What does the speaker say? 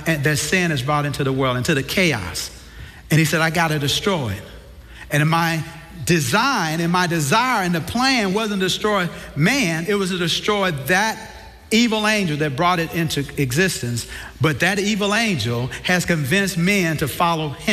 that sin is brought into the world, into the chaos. And he said, I got to destroy it. And in my design, and my desire, and the plan wasn't to destroy man, it was to destroy that evil angel that brought it into existence. But that evil angel has convinced men to follow him.